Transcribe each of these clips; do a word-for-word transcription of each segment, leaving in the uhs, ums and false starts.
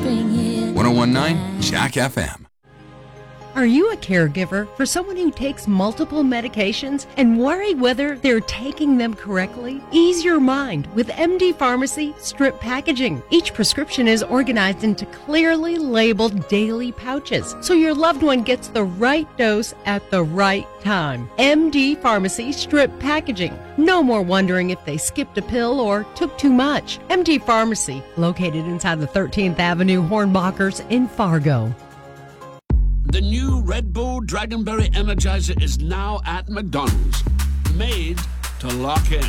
one oh one point nine Jack F M. Are you a caregiver for someone who takes multiple medications and worry whether they're taking them correctly? Ease your mind with M D Pharmacy strip packaging. Each prescription is organized into clearly labeled daily pouches, so your loved one gets the right dose at the right time. M D Pharmacy strip packaging. No more wondering if they skipped a pill or took too much. M D Pharmacy, located inside the thirteenth Avenue Hornbachers in Fargo. The new Red Bull Dragonberry Energizer is now at McDonald's. Made to lock in.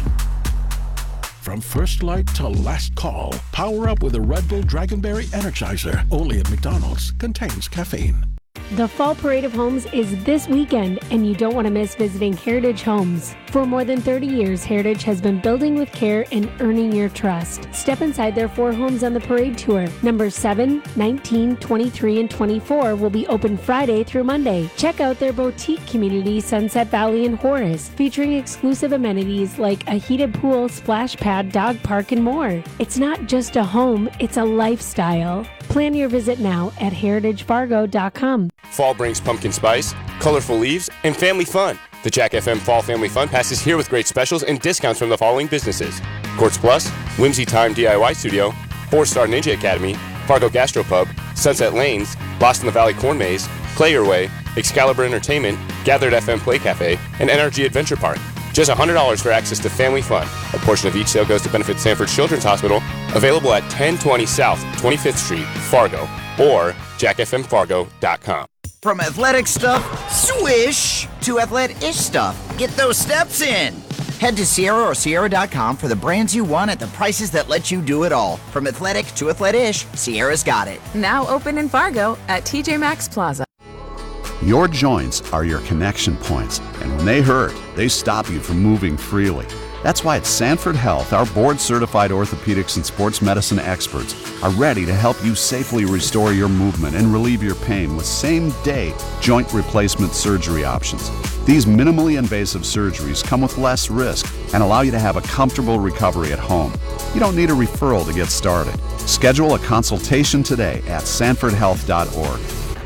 From first light to last call, power up with a Red Bull Dragonberry Energizer. Only at McDonald's. Contains caffeine. The Fall Parade of Homes is this weekend, and you don't want to miss visiting Heritage Homes. For more than thirty years, Heritage has been building with care and earning your trust. Step inside their four homes on the parade tour. Numbers seven, nineteen, twenty-three, and twenty-four will be open Friday through Monday. Check out their boutique community, Sunset Valley in Horace, featuring exclusive amenities like a heated pool, splash pad, dog park, and more. It's not just a home, it's a lifestyle. Plan your visit now at heritage fargo dot com. Fall brings pumpkin spice, colorful leaves, and family fun. The Jack F M Fall Family Fun Pass is here with great specials and discounts from the following businesses: Quartz Plus, Whimsy Time D I Y Studio, Four Star Ninja Academy, Fargo Gastropub, Sunset Lanes, Lost in the Valley Corn Maze, Play Your Way, Excalibur Entertainment, Gathered F M Play Cafe, and N R G Adventure Park. Just one hundred dollars for access to family fun. A portion of each sale goes to benefit Sanford Children's Hospital, available at ten twenty South twenty-fifth Street, Fargo, or jack f m fargo dot com. From athletic stuff, swish, to athletic-ish stuff. Get those steps in. Head to Sierra or Sierra dot com for the brands you want at the prices that let you do it all. From athletic to athletic-ish, Sierra's got it. Now open in Fargo at T J Maxx Plaza. Your joints are your connection points, and when they hurt, they stop you from moving freely. That's why at Sanford Health, our board-certified orthopedics and sports medicine experts are ready to help you safely restore your movement and relieve your pain with same-day joint replacement surgery options. These minimally invasive surgeries come with less risk and allow you to have a comfortable recovery at home. You don't need a referral to get started. Schedule a consultation today at sanford health dot org.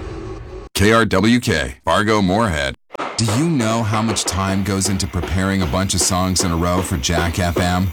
K R W K, Fargo Moorhead. Do you know how much time goes into preparing a bunch of songs in a row for Jack F M?